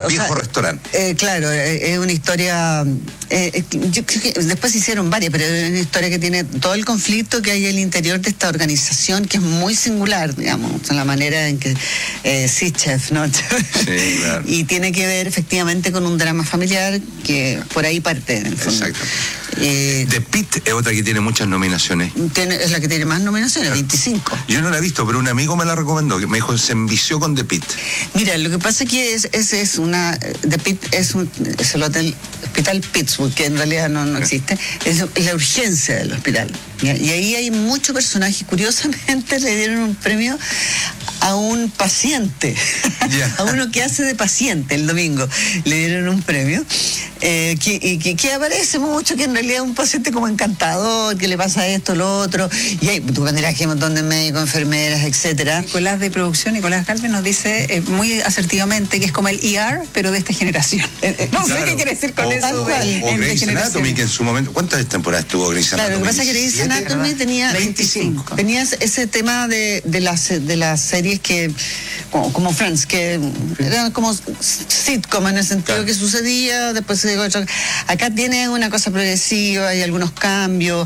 viejo restaurante. Claro, es una historia... yo creo que después hicieron varias, pero es una historia que tiene todo el conflicto que hay en el interior de esta organización, que es muy singular, digamos, en la manera en que sí, chef, ¿no? Sí, claro. Y tiene que ver efectivamente con un drama familiar que por ahí parte, en el fondo. Exacto. The Pit es otra que tiene muchas nominaciones. Es la que tiene más nominaciones, 25. Yo no la he visto, pero un amigo me la recomendó, que me dijo se envició con The Pit. Mira, lo que pasa es que The Pit es el hospital Pittsburgh, que en realidad no existe, es la urgencia del hospital. ¿Ya? Y ahí hay muchos personajes. Curiosamente le dieron un premio a un paciente, yeah. A uno que hace de paciente el domingo, le dieron un premio, que aparece mucho, que en realidad es un paciente como encantador, que le pasa esto, lo otro, y hay, tú vendrás que hay un montón de médicos, enfermeras, etcétera. Nicolás de producción, Nicolás Galvez, nos dice muy asertivamente que es como el ER, pero de esta generación. No sé qué quiere decir con eso. O Grey's Anatomy, que en su momento, ¿cuántas temporadas tuvo Grey's Anatomy? Claro, lo que pasa es que Grey's Anatomy tenía 25. Tenías ese tema de las series que como Friends, que eran como sitcom en el sentido que sucedía, después se dijo, acá tiene una cosa progresiva, hay algunos cambios,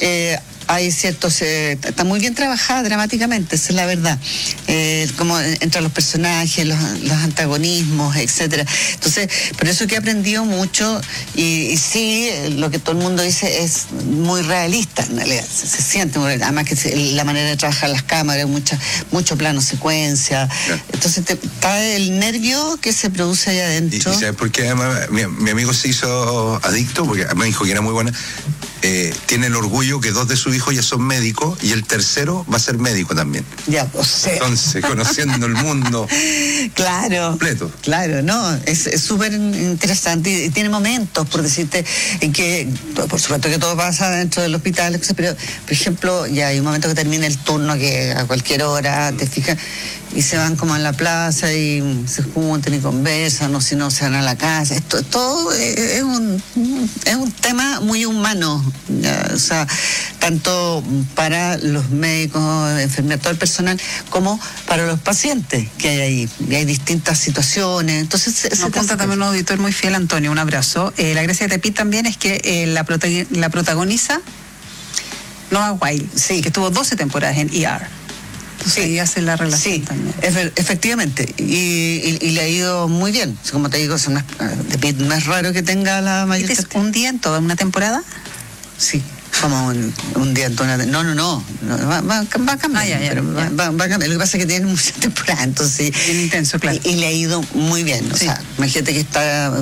hay ciertos, está muy bien trabajada dramáticamente, esa es la verdad, como entre los personajes, los antagonismos, etcétera. Entonces, por eso que he aprendido mucho, y sí, lo que todo el mundo dice es muy realista, en realidad, se siente muy realista. Además que la manera de trabajar las cámaras, mucho plano secuencia, entonces está el nervio que se produce ahí adentro. ¿Y sabes por qué? Además, mi amigo se hizo adicto, porque me dijo que era muy buena. Tiene el orgullo que 2 de sus hijos ya son médicos y el tercero va a ser médico también. Ya, o sea. Entonces, conociendo el mundo. Claro. Completo. Claro, no, es súper interesante y tiene momentos, por decirte, en que, por supuesto que todo pasa dentro del hospital, pero, por ejemplo, ya hay un momento que termina el turno que a cualquier hora, te fijas, y se van como a la plaza y se juntan y conversan, o si no se van a la casa. Todo es un tema muy humano, ¿ya? O sea, tanto para los médicos, enfermeros, todo el personal, como para los pacientes que hay ahí. Y hay distintas situaciones. Entonces, nos cuenta también un auditor muy fiel, Antonio, un abrazo. La gracia de Tepit también es que la protagoniza Noah Wyle, sí, que estuvo 12 temporadas en ER. Entonces, sí, ahí hace la relación. Sí, también. Efectivamente, y le ha ido muy bien. Como te digo, no es raro que tenga la mayor... ¿Es un día en toda una temporada? Sí, como un día en toda una temporada. No, va a cambiar. Va a cambiar. Lo que pasa es que tiene muchas temporadas, entonces... Bien intenso, claro. Y le ha ido muy bien. Sí. O sea, imagínate que está...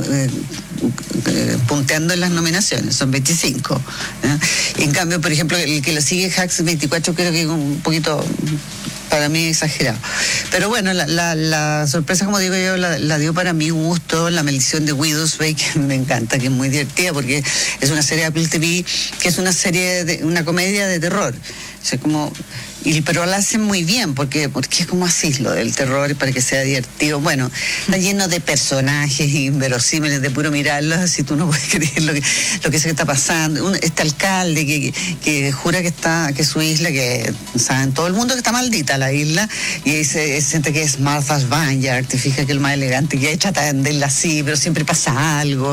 punteando en las nominaciones, son 25. En cambio, por ejemplo, el que lo sigue, Hacks 24, creo que es un poquito, para mí, exagerado. Pero bueno, la sorpresa, como digo yo, la dio para mi gusto La Maldición de Widows Bay, que me encanta, que es muy divertida, porque es una serie de Apple TV, que es una comedia de terror. O sea, pero la hacen muy bien, porque es como así, lo del terror, para que sea divertido. Bueno, está lleno de personajes inverosímiles, de puro mirarlos, así tú no puedes creer lo que se está pasando. Este alcalde que jura que su isla, que saben todo el mundo que está maldita la isla, y se siente que es Martha's Vineyard, te fijas que el más elegante, que trata de venderla así, pero siempre pasa algo.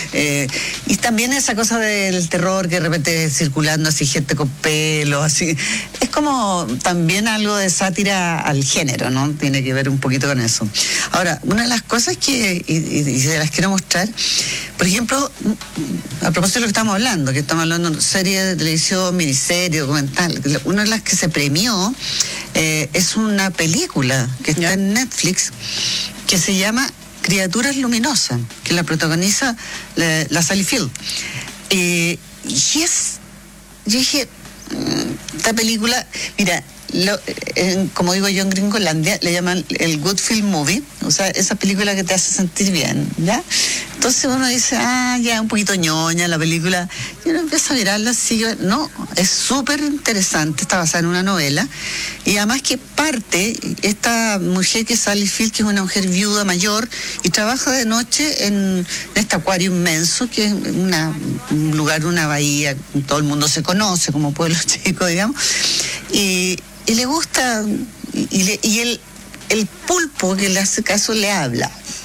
Y también esa cosa del terror, que de repente circulando así gente con pelo, así. Es como también algo de sátira al género, ¿no? Tiene que ver un poquito con eso. Ahora, una de las cosas y se las quiero mostrar, por ejemplo, a propósito de lo que estamos hablando de serie de televisión, miniserie, documental, una de las que se premió es una película que está en Netflix, que se llama Criaturas Luminosas, que la protagoniza la Sally Field. Y yo dije, esta película, mira, como digo yo en Gringolandia, le llaman el Good Film Movie, o sea, esa película que te hace sentir bien, ¿ya? Entonces uno dice, ya un poquito ñoña la película, y uno empieza a mirarla, sigue, no, es súper interesante, está basada en una novela, y además que parte, esta mujer que es Sally Field, que es una mujer viuda mayor, y trabaja de noche en este acuario inmenso, que es un lugar, una bahía, todo el mundo se conoce como pueblo chico, digamos, y le gusta, y el pulpo que le hace caso le habla.